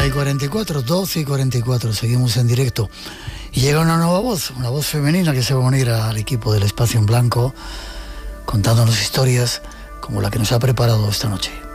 11:44, 12:44, seguimos en directo. Y llega una nueva voz, una voz femenina que se va a unir al equipo del Espacio en Blanco, contándonos historias como la que nos ha preparado esta noche.